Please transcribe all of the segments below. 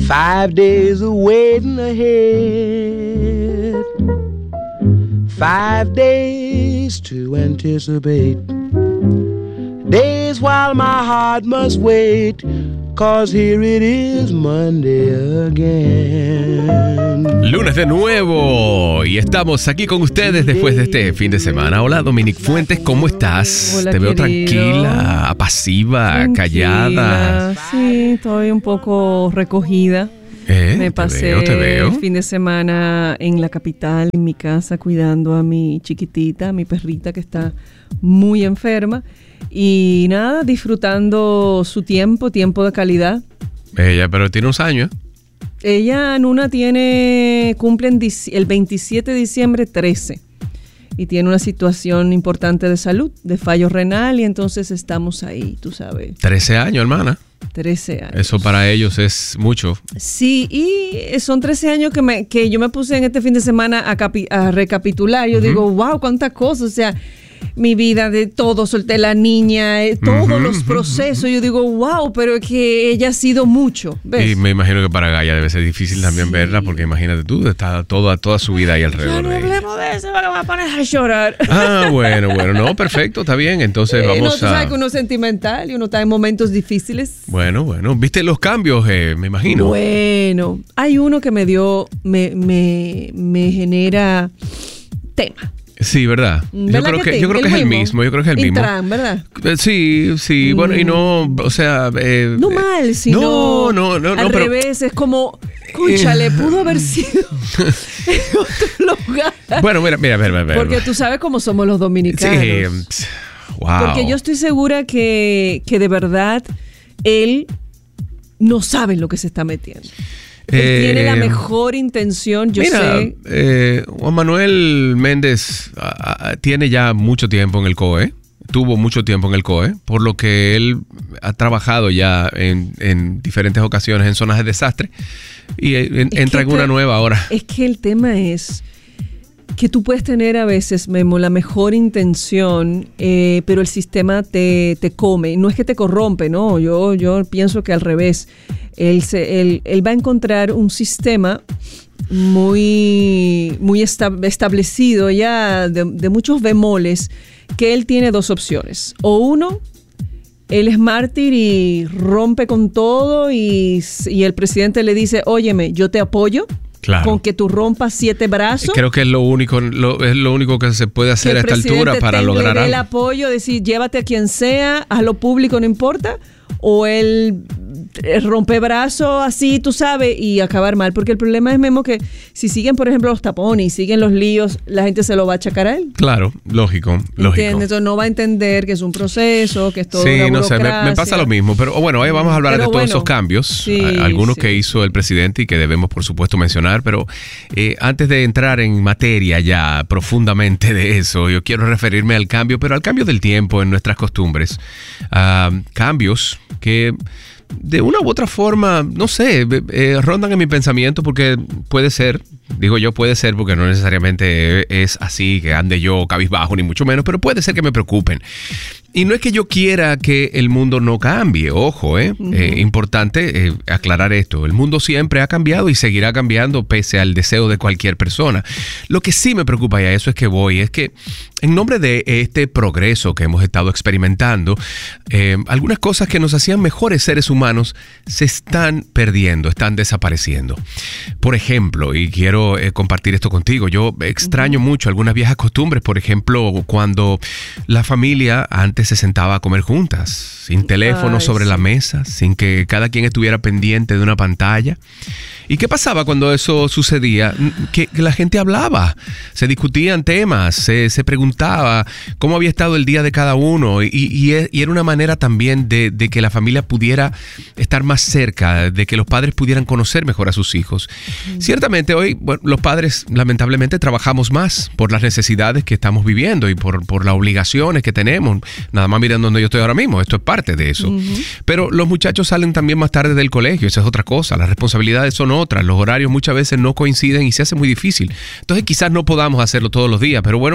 5 days of waiting ahead. 5 days to anticipate. Days while my heart must wait. 'Cause here it is Monday again. Lunes de nuevo y estamos aquí con ustedes después de este fin de semana. Hola, Dominique Fuentes, ¿cómo estás? Hola, te veo querido. tranquila, apasiva, callada. Sí, estoy un poco recogida. Me pasé te veo. el fin de semana en la capital, en mi casa, cuidando a mi chiquitita, a mi perrita que está muy enferma. Y nada, disfrutando su tiempo de calidad. Ella, pero tiene unos años. Ella, Nuna, cumple el 27 de diciembre 13. Y tiene una situación importante de salud, de fallo renal, y entonces estamos ahí, tú sabes. 13 años, hermana. 13 años. Eso para ellos es mucho. Sí, y son 13 años que yo me puse en este fin de semana a recapitular. Yo digo, wow, cuántas cosas, o sea, mi vida de todo, solté la niña, todos los procesos. Yo digo, wow, pero es que ella ha sido mucho, ¿ves? Y me imagino que para Gaia debe ser difícil también verla, porque imagínate tú, está toda su vida ahí alrededor no de ella. hablemos de eso, me va a poner a llorar. Ah, bueno, no, perfecto, está bien. Entonces vamos tú sabes que uno es sentimental y uno está en momentos difíciles. Bueno, ¿viste los cambios, me imagino? Bueno, hay uno que me genera tema. Sí, ¿verdad? Yo creo que es el mismo. Intran, ¿verdad? Sí, bueno, y no, o sea... no mal, sino... No, al revés, es como... Escúchale, pudo haber sido en otro lugar. Bueno, mira, a ver. Porque tú sabes cómo somos los dominicanos. Sí, wow. Porque yo estoy segura que de verdad él no sabe en lo que se está metiendo. Él tiene la mejor intención, yo sé. Juan Manuel Méndez tiene ya mucho tiempo en el COE, tuvo mucho tiempo en el COE, por lo que él ha trabajado ya en diferentes ocasiones en zonas de desastre y entra en una nueva ahora. Es que el tema es que tú puedes tener a veces, Memo, la mejor intención, pero el sistema te come. No es que te corrompe, no. Yo pienso que al revés. Él va a encontrar un sistema muy establecido ya de muchos bemoles, que él tiene dos opciones. O uno, él es mártir y rompe con todo y el presidente le dice, óyeme, yo te apoyo. Claro. Con que tú rompas 7 brazos. Creo que es lo único que se puede hacer a esta altura para lograr algo. El apoyo, decir, llévate a quien sea, hazlo público, no importa. O él rompe brazos así, tú sabes, y acabar mal. Porque el problema es, Memo, que si siguen, por ejemplo, los tapones y siguen los líos, la gente se lo va a achacar a él. Claro, lógico. Entonces no va a entender que es un proceso, que es todo una burocracia. Sí, no sé, me pasa lo mismo. Pero bueno, hoy vamos a hablar de todos esos cambios. Algunos que hizo el presidente y que debemos, por supuesto, mencionar. Pero antes de entrar en materia ya profundamente de eso, yo quiero referirme al cambio, pero al cambio del tiempo en nuestras costumbres. Cambios que de una u otra forma, no sé, rondan en mi pensamiento, porque puede ser porque no necesariamente es así que ande yo cabizbajo ni mucho menos, pero puede ser que me preocupen. Y no es que yo quiera que el mundo no cambie, ojo, importante aclarar esto. El mundo siempre ha cambiado y seguirá cambiando pese al deseo de cualquier persona. Lo que sí me preocupa, y a eso es que en nombre de este progreso que hemos estado experimentando, algunas cosas que nos hacían mejores seres humanos se están perdiendo, están desapareciendo. Por ejemplo, y quiero compartir esto contigo, yo extraño mucho algunas viejas costumbres. Por ejemplo, cuando la familia antes se sentaba a comer juntas, sin teléfono sobre la mesa, sin que cada quien estuviera pendiente de una pantalla. ¿Y qué pasaba cuando eso sucedía? Que la gente hablaba, se discutían temas, se preguntaba cómo había estado el día de cada uno y era una manera también de que la familia pudiera estar más cerca, de que los padres pudieran conocer mejor a sus hijos. Ciertamente hoy, los padres lamentablemente trabajamos más por las necesidades que estamos viviendo y por las obligaciones que tenemos. Nada más mirando donde yo estoy ahora mismo, esto es parte de eso. Pero los muchachos salen también más tarde del colegio, esa es otra cosa, las responsabilidades son otras, los horarios muchas veces no coinciden y se hace muy difícil. Entonces quizás no podamos hacerlo todos los días, pero bueno,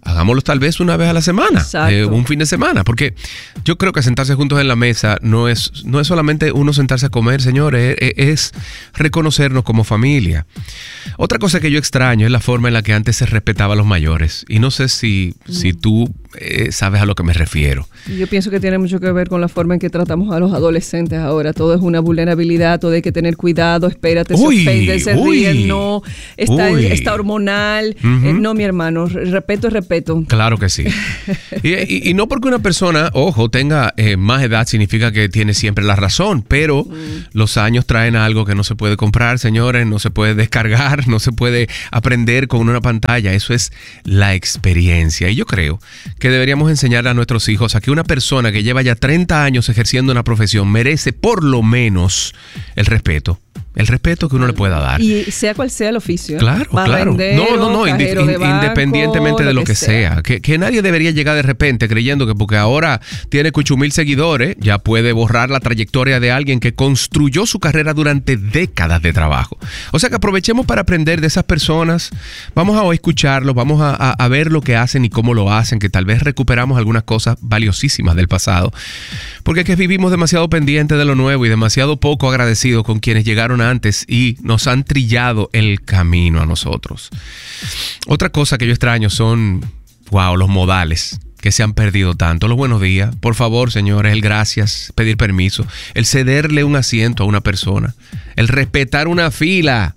hagámoslo tal vez una vez a la semana, un fin de semana, porque yo creo que sentarse juntos en la mesa no es solamente uno sentarse a comer, señores, es reconocernos como familia. Otra cosa que yo extraño es la forma en la que antes se respetaba a los mayores, y no sé si tú sabes a lo que me refiero. Yo pienso que tiene mucho que ver con la forma en que tratamos a los adolescentes ahora. Todo es una vulnerabilidad, todo hay que tener cuidado, espérate, se ofende, se ríe, no, está hormonal. No, mi hermano, respeto es respeto. Claro que sí. y no porque una persona, ojo, tenga más edad significa que tiene siempre la razón, pero los años traen algo que no se puede comprar, señores, no se puede descargar, no se puede aprender con una pantalla. Eso es la experiencia. Y yo creo que deberíamos enseñarle a nuestros hijos a que una persona que lleva ya 30 años ejerciendo una profesión merece por lo menos el respeto que uno le pueda dar. Y sea cual sea el oficio. Claro, claro. No, independientemente de lo que sea. Que nadie debería llegar de repente creyendo que porque ahora tiene 8,000 seguidores, ya puede borrar la trayectoria de alguien que construyó su carrera durante décadas de trabajo. O sea que aprovechemos para aprender de esas personas. Vamos a escucharlos, vamos a ver lo que hacen y cómo lo hacen, que tal vez recuperamos algunas cosas valiosísimas del pasado. Porque es que vivimos demasiado pendientes de lo nuevo y demasiado poco agradecidos con quienes llegaron antes y nos han trillado el camino a nosotros. Otra cosa que yo extraño son, los modales que se han perdido tanto. Los buenos días, por favor, señores, el gracias, pedir permiso, el cederle un asiento a una persona, el respetar una fila.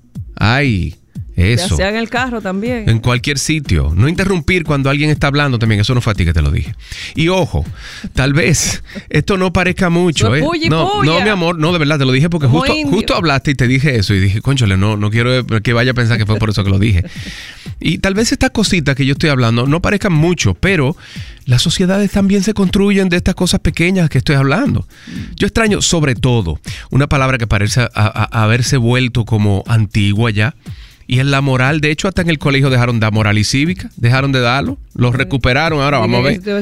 Eso. Ya sea en el carro también. En cualquier sitio. No interrumpir cuando alguien está hablando también. Eso no fue a ti que te lo dije. Y ojo, tal vez esto no parezca mucho. No, mi amor, no, de verdad, te lo dije porque justo hablaste y te dije eso. Y dije, cónchale, no quiero que vaya a pensar que fue por eso que lo dije. Y tal vez estas cositas que yo estoy hablando no parezcan mucho, pero las sociedades también se construyen de estas cosas pequeñas que estoy hablando. Yo extraño, sobre todo, una palabra que parece haberse vuelto como antigua ya. Y en la moral, de hecho, hasta en el colegio dejaron de dar moral y cívica, dejaron de darlo, lo recuperaron, ahora vamos a ver.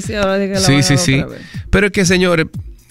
Sí. Pero es que, señores,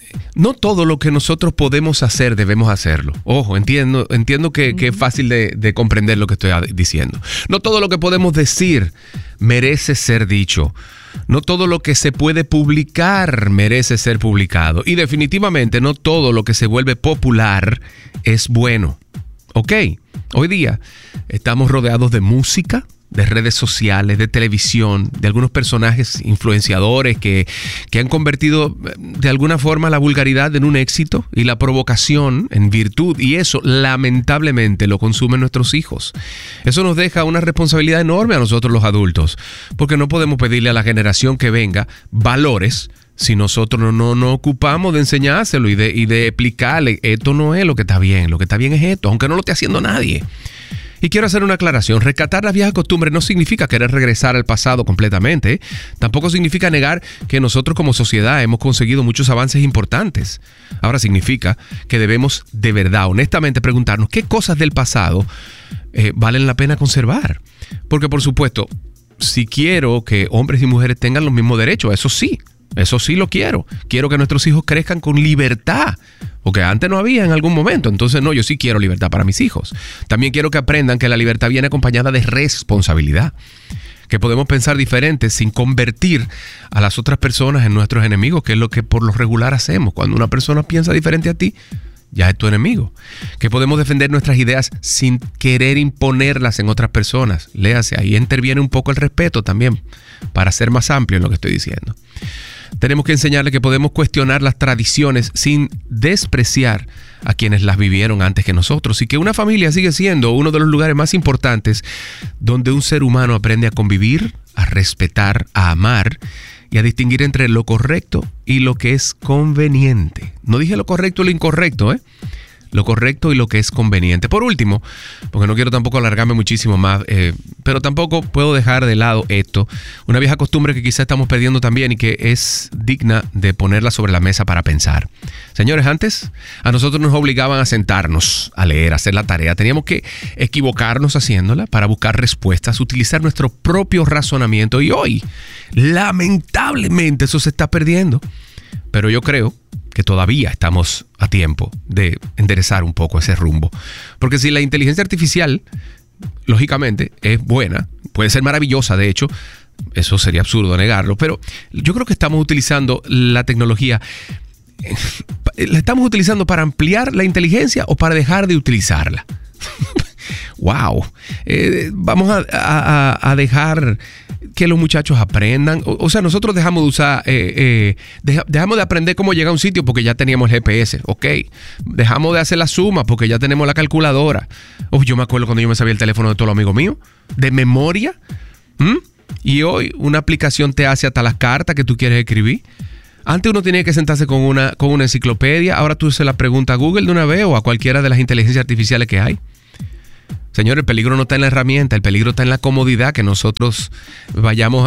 no todo lo que nosotros podemos hacer debemos hacerlo. Ojo, entiendo que es fácil de comprender lo que estoy diciendo. No todo lo que podemos decir merece ser dicho. No todo lo que se puede publicar merece ser publicado. Y definitivamente no todo lo que se vuelve popular es bueno. ¿Ok? Hoy día estamos rodeados de música, de redes sociales, de televisión, de algunos personajes influenciadores que han convertido de alguna forma la vulgaridad en un éxito y la provocación en virtud, y eso lamentablemente lo consumen nuestros hijos. Eso nos deja una responsabilidad enorme a nosotros los adultos, porque no podemos pedirle a la generación que venga valores si nosotros no ocupamos de enseñárselo y de explicarle, esto no es lo que está bien es esto, aunque no lo esté haciendo nadie. Y quiero hacer una aclaración, rescatar las viejas costumbres no significa querer regresar al pasado completamente, tampoco significa negar que nosotros como sociedad hemos conseguido muchos avances importantes. Ahora significa que debemos de verdad, honestamente preguntarnos qué cosas del pasado valen la pena conservar. Porque por supuesto, si quiero que hombres y mujeres tengan los mismos derechos, eso sí lo quiero. Quiero que nuestros hijos crezcan con libertad, porque antes no había en algún momento. Entonces, no, yo sí quiero libertad para mis hijos. También quiero que aprendan que la libertad viene acompañada de responsabilidad, que podemos pensar diferente sin convertir a las otras personas en nuestros enemigos, que es lo que por lo regular hacemos. Cuando una persona piensa diferente a ti, ya es tu enemigo. Que podemos defender nuestras ideas sin querer imponerlas en otras personas. Léase, ahí interviene un poco el respeto también, para ser más amplio en lo que estoy diciendo. Tenemos que enseñarle que podemos cuestionar las tradiciones sin despreciar a quienes las vivieron antes que nosotros, y que una familia sigue siendo uno de los lugares más importantes donde un ser humano aprende a convivir, a respetar, a amar y a distinguir entre lo correcto y lo que es conveniente. No dije lo correcto y lo incorrecto, lo correcto y lo que es conveniente. Por último, porque no quiero tampoco alargarme muchísimo más, pero tampoco puedo dejar de lado esto, una vieja costumbre que quizá estamos perdiendo también y que es digna de ponerla sobre la mesa para pensar. Señores, antes a nosotros nos obligaban a sentarnos, a leer, a hacer la tarea. Teníamos que equivocarnos haciéndola para buscar respuestas, utilizar nuestro propio razonamiento, y hoy, lamentablemente, eso se está perdiendo. Pero yo creo que todavía estamos a tiempo de enderezar un poco ese rumbo. Porque si la inteligencia artificial, lógicamente, es buena, puede ser maravillosa, de hecho, Eso sería absurdo negarlo, pero yo creo que estamos utilizando la tecnología, ¿la estamos utilizando para ampliar la inteligencia o para dejar de utilizarla? ¡Wow! Vamos a dejar que los muchachos aprendan. O sea, nosotros dejamos de usar, dejamos de aprender cómo llegar a un sitio porque ya teníamos el GPS. Ok. Dejamos de hacer la suma porque ya tenemos la calculadora. Yo me acuerdo cuando yo me sabía el teléfono de todos los amigos míos, de memoria. Y hoy una aplicación te hace hasta las cartas que tú quieres escribir. Antes uno tenía que sentarse con una enciclopedia. Ahora tú se la preguntas a Google de una vez o a cualquiera de las inteligencias artificiales que hay. Señor, el peligro no está en la herramienta, el peligro está en la comodidad que nosotros vayamos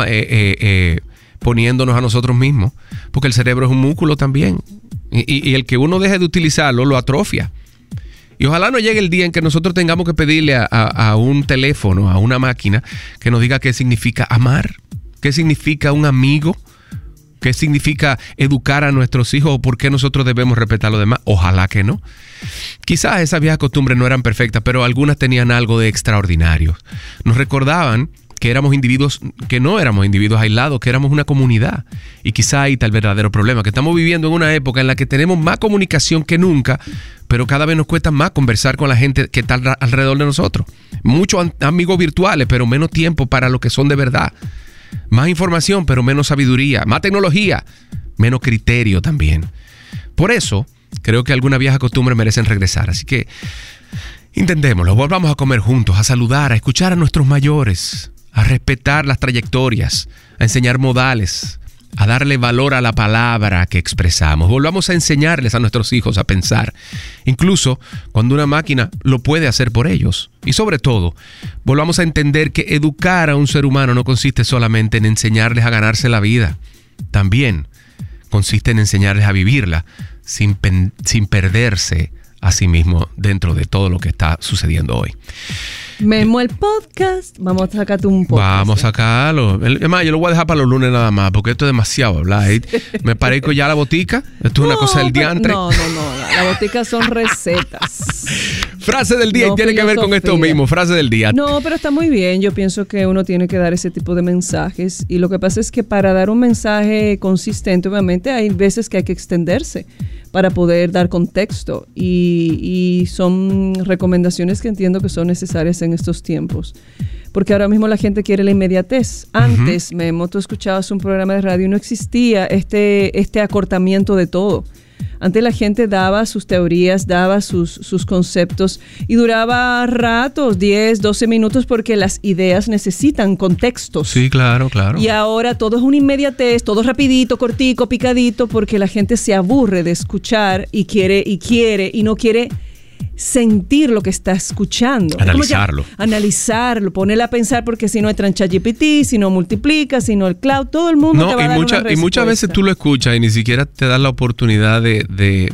poniéndonos a nosotros mismos. Porque el cerebro es un músculo también. Y el que uno deje de utilizarlo lo atrofia. Y ojalá no llegue el día en que nosotros tengamos que pedirle a un teléfono, a una máquina, que nos diga qué significa amar, qué significa un amigo, qué significa educar a nuestros hijos o por qué nosotros debemos respetar a los demás. Ojalá que no. Quizás esas viejas costumbres no eran perfectas, pero algunas tenían algo de extraordinario. Nos recordaban que éramos individuos, que no éramos individuos aislados, que éramos una comunidad. Y quizá ahí está el verdadero problema, que estamos viviendo en una época en la que tenemos más comunicación que nunca, pero cada vez nos cuesta más conversar con la gente que está alrededor de nosotros. Muchos amigos virtuales, pero menos tiempo para lo que son de verdad. Más información, pero menos sabiduría. Más tecnología, menos criterio también. Por eso, creo que algunas viejas costumbres merecen regresar. Así que intentémoslo, volvamos a comer juntos, a saludar, a escuchar a nuestros mayores, a respetar las trayectorias, a enseñar modales, a darle valor a la palabra que expresamos. Volvamos a enseñarles a nuestros hijos a pensar, incluso cuando una máquina lo puede hacer por ellos. Y sobre todo, volvamos a entender que educar a un ser humano no consiste solamente en enseñarles a ganarse la vida. También consiste en enseñarles a vivirla sin perderse a sí mismo dentro de todo lo que está sucediendo hoy. Memo, el podcast. Vamos a sacarte un podcast. Vamos a sacarlo. Es más, yo lo voy a dejar para los lunes nada más, porque esto es demasiado hablar. Me parezco ya a la botica. Esto es una cosa del diantre. No. La botica son recetas. Frase del día, y tiene que ver con esto mismo. Frase del día. No, pero está muy bien. Yo pienso que uno tiene que dar ese tipo de mensajes. Y lo que pasa es que para dar un mensaje consistente, obviamente, hay veces que hay que extenderse para poder dar contexto. Y son recomendaciones que entiendo que son necesarias en estos tiempos. Porque ahora mismo la gente quiere la inmediatez. Antes, Memo, tú escuchabas un programa de radio y no existía este acortamiento de todo. Antes la gente daba sus teorías, daba sus conceptos y duraba ratos, 10, 12 minutos, porque las ideas necesitan contextos. Sí, claro. Y ahora todo es una inmediatez, todo rapidito, cortico, picadito, porque la gente se aburre de escuchar y quiere y no quiere sentir lo que está escuchando. Analizarlo, ponerla a pensar, porque si no entra en ChatGPT, si no multiplica, si no el cloud, todo el mundo te va a dar una respuesta. Y muchas veces tú lo escuchas y ni siquiera te das la oportunidad de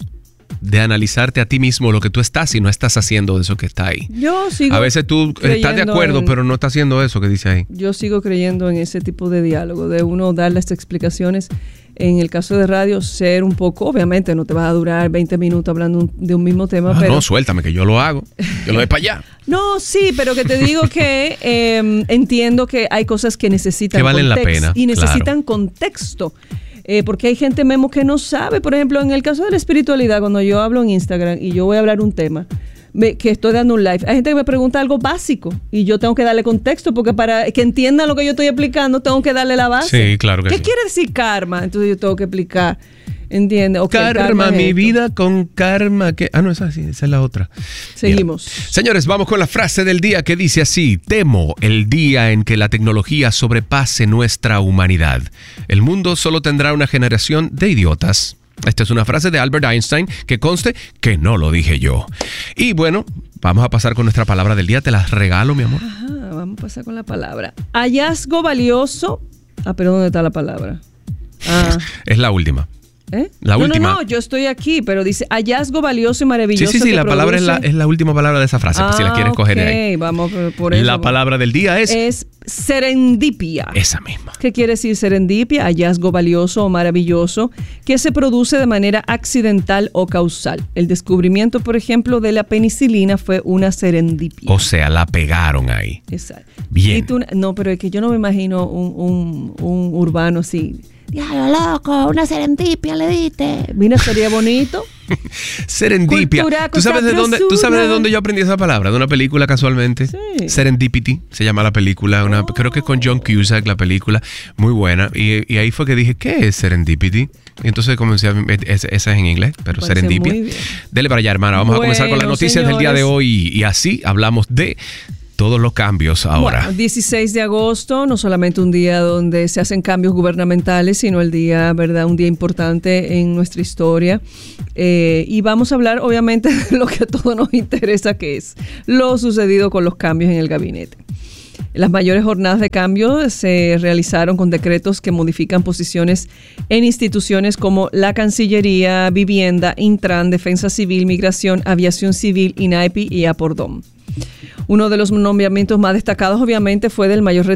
analizarte a ti mismo lo que tú estás y no estás haciendo de eso que está ahí. Yo sigo a veces tú estás de acuerdo, pero no estás haciendo eso que dice ahí. Yo sigo creyendo en ese tipo de diálogo, de uno dar las explicaciones. En el caso de radio, ser un poco, obviamente no te vas a durar 20 minutos hablando de un mismo tema. Pero no, suéltame, que yo lo hago. Yo lo doy para allá. No, sí, pero que te digo que entiendo que hay cosas que necesitan que valen contexto, la pena. Y necesitan contexto. Porque hay gente, Memo, que no sabe. Por ejemplo, en el caso de la espiritualidad, cuando yo hablo en Instagram y yo voy a hablar un tema, que estoy dando un live, hay gente que me pregunta algo básico y yo tengo que darle contexto, porque para que entiendan lo que yo estoy explicando tengo que darle la base. Sí, claro que ¿Qué sí. quiere decir karma? Entonces yo tengo que explicar, ¿entiendes? Okay, karma, mi vida con karma. No, esa es la otra. Seguimos. Bien. Señores, vamos con la frase del día que dice así: temo el día en que la tecnología sobrepase nuestra humanidad. El mundo solo tendrá una generación de idiotas. Esta es una frase de Albert Einstein, que conste que no lo dije yo. Y bueno, vamos a pasar con nuestra palabra del día. Te la regalo, mi amor. Ajá, vamos a pasar con la palabra. Hallazgo valioso. Pero ¿dónde está la palabra? Es la última. La última. No, yo estoy aquí, pero dice hallazgo valioso y maravilloso. Sí, la palabra es la última palabra de esa frase, si la quieres coger de ahí. Vamos por eso. La palabra del día es serendipia. Esa misma. ¿Qué quiere decir serendipia? Hallazgo valioso o maravilloso que se produce de manera accidental o causal. El descubrimiento, por ejemplo, de la penicilina fue una serendipia. O sea, la pegaron ahí. Exacto. Bien. No, pero es que yo no me imagino un urbano así. Diablo, loco, una serendipia le diste. Mira, sería bonito. Serendipia. ¿Tú sabes de dónde yo aprendí esa palabra? De una película, casualmente. Sí. Serendipity se llama la película. Creo que es con John Cusack la película. Muy buena. Y ahí fue que dije, ¿qué es serendipity? Y entonces comencé esa es en inglés, pero serendipia. Dele para allá, hermana. Vamos a comenzar con las noticias del día de hoy. Y así hablamos de todos los cambios ahora. Bueno, 16 de agosto, no solamente un día donde se hacen cambios gubernamentales, sino el día, ¿verdad? Un día importante en nuestra historia. Y vamos a hablar, obviamente, de lo que a todos nos interesa, que es lo sucedido con los cambios en el gabinete. Las mayores jornadas de cambio se realizaron con decretos que modifican posiciones en instituciones como la Cancillería, Vivienda, Intran, Defensa Civil, Migración, Aviación Civil, INAEPI y Apordón. Uno de los nombramientos más destacados, obviamente, fue del mayor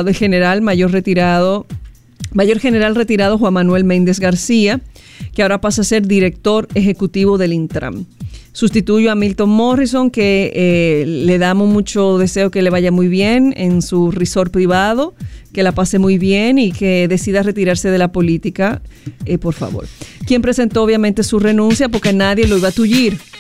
general retirado Juan Manuel Méndez García, que ahora pasa a ser director ejecutivo del Intran. Sustituyo a Milton Morrison, que le damos mucho deseo que le vaya muy bien en su resort privado, que la pase muy bien y que decida retirarse de la política, por favor. Quien presentó obviamente su renuncia porque nadie lo iba a tullir.